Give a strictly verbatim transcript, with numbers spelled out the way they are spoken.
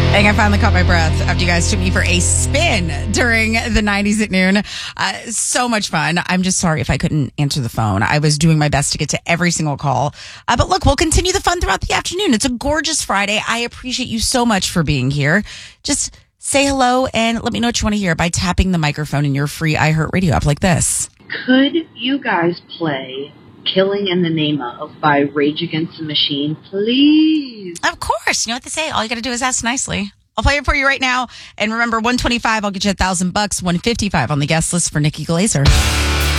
I think I finally caught my breath after you guys took me for a spin during the nineties at noon. Uh, so much fun. I'm just sorry if I couldn't answer the phone. I was doing my best to get to every single call. Uh, but look, we'll continue the fun throughout the afternoon. It's a gorgeous Friday. I appreciate you so much for being here. Just say hello and let me know what you want to hear by tapping the microphone in your free iHeartRadio app like this. Could you guys play Killing in the Name of by Rage Against the Machine, please? Of course. You know what they say. All you got to do is ask nicely. I'll play it for you right now. And remember, one twenty-five, I'll get you a thousand bucks. one fifty-five on the guest list for Nikki Glazer.